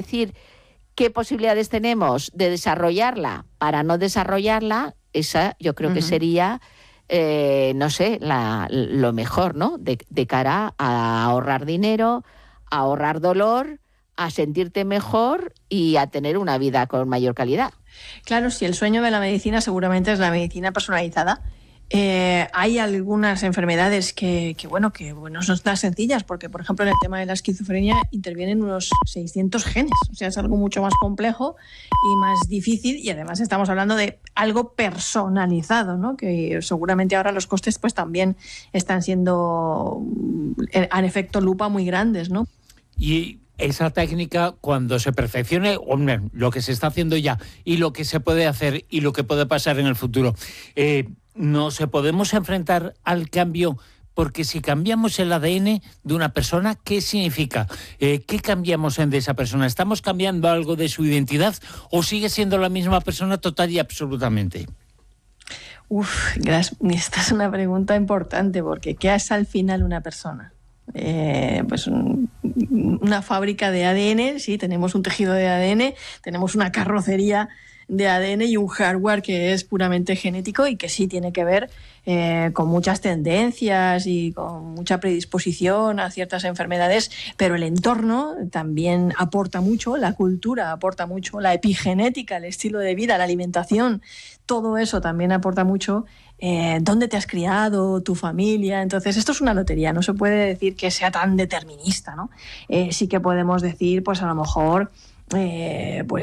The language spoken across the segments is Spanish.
decir qué posibilidades tenemos de desarrollarla para no desarrollarla, esa yo creo que sería, no sé, lo mejor, ¿no? De cara a ahorrar dinero, a ahorrar dolor, a sentirte mejor y a tener una vida con mayor calidad. Claro, si el sueño de la medicina seguramente es la medicina personalizada. Hay algunas enfermedades que no son tan sencillas, porque, por ejemplo, en el tema de la esquizofrenia intervienen unos 600 genes. O sea, es algo mucho más complejo y más difícil, y además estamos hablando de algo personalizado, ¿no? Que seguramente ahora los costes pues también están siendo, en efecto, lupa muy grandes, ¿no? Y esa técnica, cuando se perfeccione, hombre, lo que se está haciendo ya y lo que se puede hacer y lo que puede pasar en el futuro, ¿nos podemos enfrentar al cambio? Porque si cambiamos el ADN de una persona, ¿qué significa? ¿Qué cambiamos de esa persona? ¿Estamos cambiando algo de su identidad o sigue siendo la misma persona total y absolutamente? Esta es una pregunta importante, porque ¿qué es al final una persona? Pues una fábrica de ADN, sí, tenemos un tejido de ADN, tenemos una carrocería de ADN y un hardware que es puramente genético y que sí tiene que ver con muchas tendencias y con mucha predisposición a ciertas enfermedades, pero el entorno también aporta mucho, la cultura aporta mucho, la epigenética, el estilo de vida, la alimentación, todo eso también aporta mucho. ¿Dónde te has criado, tu familia? Entonces, esto es una lotería, no se puede decir que sea tan determinista, ¿no? Sí que podemos decir, pues a lo mejor, pues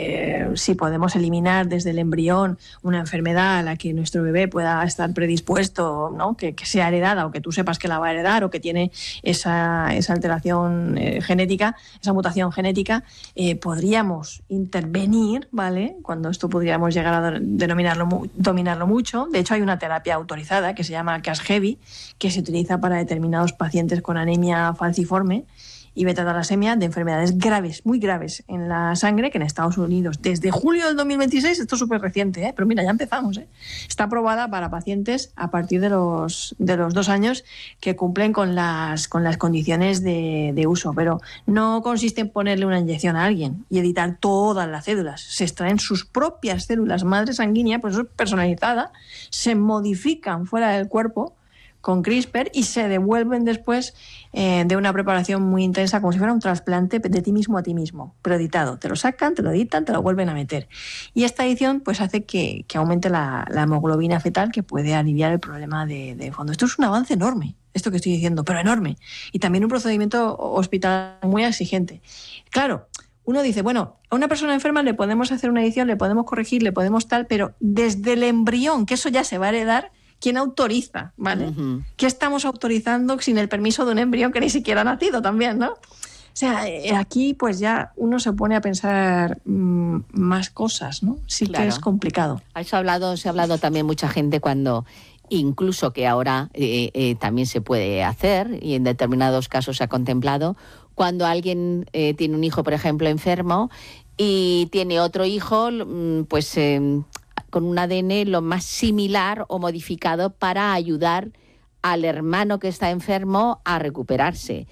si podemos eliminar desde el embrión una enfermedad a la que nuestro bebé pueda estar predispuesto, ¿no? Que sea heredada, o que tú sepas que la va a heredar, o que tiene esa alteración genética, esa mutación genética, podríamos intervenir, ¿vale? Cuando esto podríamos llegar a dominarlo mucho. De hecho, hay una terapia autorizada que se llama Casgevy, que se utiliza para determinados pacientes con anemia falciforme y beta-talasemia, de enfermedades graves, muy graves en la sangre, que en Estados Unidos desde julio del 2026, esto es súper reciente, pero mira, ya empezamos, está aprobada para pacientes a partir de los 2 años que cumplen con las condiciones de uso, pero no consiste en ponerle una inyección a alguien y editar todas las células, se extraen sus propias células madre sanguínea, pues eso es personalizada, se modifican fuera del cuerpo con CRISPR y se devuelven después de una preparación muy intensa, como si fuera un trasplante de ti mismo a ti mismo, pero editado. Te lo sacan, te lo editan, te lo vuelven a meter. Y esta edición pues hace que aumente la hemoglobina fetal, que puede aliviar el problema de fondo. Esto es un avance enorme, esto que estoy diciendo, pero enorme. Y también un procedimiento hospitalario muy exigente. Claro, uno dice, bueno, a una persona enferma le podemos hacer una edición, le podemos corregir, le podemos tal, pero desde el embrión, que eso ya se va a heredar, ¿quién autoriza? ¿Vale? ¿Qué estamos autorizando sin el permiso de un embrión que ni siquiera ha nacido también, ¿no? O sea, aquí pues ya uno se pone a pensar más cosas, ¿no? Sí, claro, que es complicado. Se ha hablado también mucha gente cuando, incluso que ahora también se puede hacer, y en determinados casos se ha contemplado, cuando alguien tiene un hijo, por ejemplo, enfermo, y tiene otro hijo, pues con un ADN lo más similar o modificado para ayudar al hermano que está enfermo a recuperarse.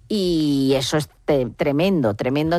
Y eso es tremendo,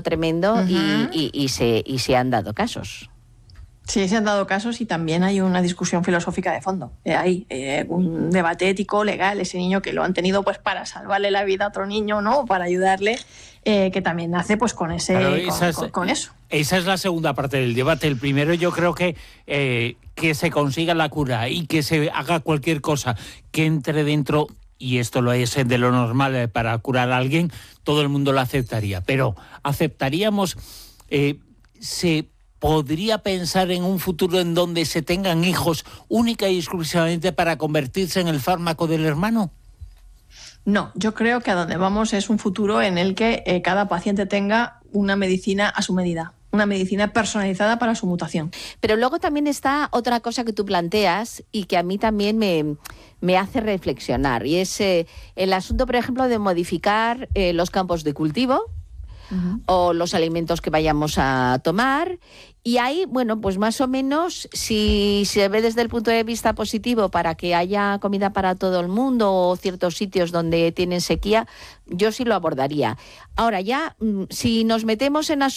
y se han dado casos. Sí, se han dado casos, y también hay una discusión filosófica de fondo. Hay un debate ético, legal, ese niño que lo han tenido pues para salvarle la vida a otro niño, ¿no? Para ayudarle, que también nace pues con eso. Esa es la segunda parte del debate. El primero, yo creo que se consiga la cura y que se haga cualquier cosa que entre dentro, y esto lo es de lo normal para curar a alguien, todo el mundo lo aceptaría. Pero aceptaríamos, se podría pensar en un futuro en donde se tengan hijos única y exclusivamente para convertirse en el fármaco del hermano. No, yo creo que a donde vamos es un futuro en el que cada paciente tenga una medicina a su medida, una medicina personalizada para su mutación. Pero luego también está otra cosa que tú planteas y que a mí también me hace reflexionar, y es el asunto, por ejemplo, de modificar los campos de cultivo o los alimentos que vayamos a tomar. Y ahí, bueno, pues más o menos, si se ve desde el punto de vista positivo para que haya comida para todo el mundo, o ciertos sitios donde tienen sequía, yo sí lo abordaría. Ahora ya, si nos metemos en